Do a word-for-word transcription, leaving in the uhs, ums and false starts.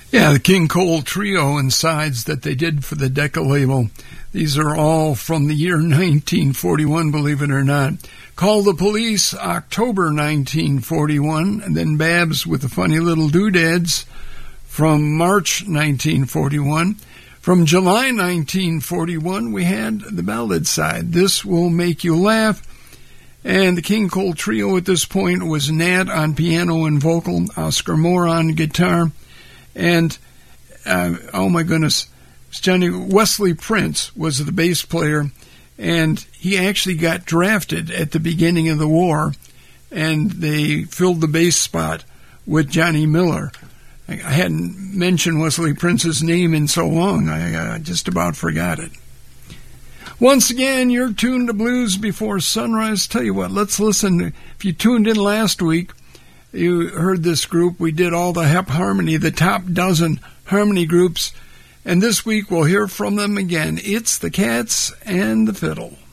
Yeah, the King Cole Trio and sides that they did for the Decca label. These are all from the year nineteen forty-one, believe it or not. Call the Police, October nineteen forty-one. And then Babs with the Funny Little Doodads from March nineteen forty-one. From July nineteen forty-one, we had the ballad side, This Will Make You Laugh. And the King Cole Trio at this point was Nat on piano and vocal, Oscar Moore on guitar, and, uh, oh my goodness, Johnny Wesley Prince was the bass player, and he actually got drafted at the beginning of the war, and they filled the bass spot with Johnny Miller. I hadn't mentioned Wesley Prince's name in so long, I, I just about forgot it. Once again, you're tuned to Blues Before Sunrise. Tell you what, let's listen. If you tuned in last week, you heard this group. We did all the Hep Harmony, the top dozen harmony groups. And this week we'll hear from them again. It's the Cats and the Fiddle.